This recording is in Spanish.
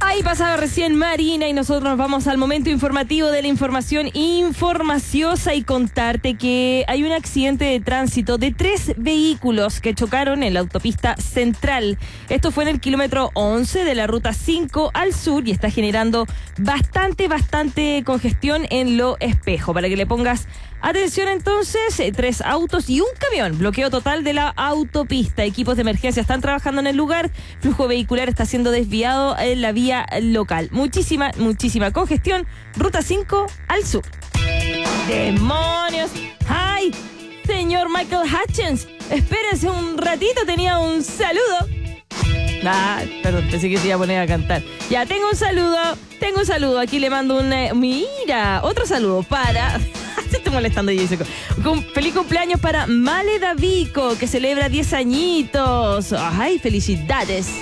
Ahí pasaba recién Marina y nosotros nos vamos al momento informativo de la información informaciosa y contarte que hay un accidente de tránsito de 3 vehículos que chocaron en la autopista central. Esto fue en el kilómetro 11 de la ruta 5 al sur y está generando bastante congestión en Lo Espejo. Para que le pongas atención entonces, 3 autos y un camión. Bloqueo total de la autopista. Equipos de emergencia están trabajando en el lugar. Flujo vehicular está siendo desviado en la vía local. Muchísima congestión. Ruta 5 al sur. ¡Demonios! ¡Ay! Señor Michael Hutchins, espérense un ratito, tenía un saludo. Perdón, pensé que se iba a poner a cantar. Ya, tengo un saludo. Aquí le mando mira, otro saludo para... Se estoy molestando, Jessica. Feliz cumpleaños para Male Davico, que celebra 10 añitos. Ay, felicidades.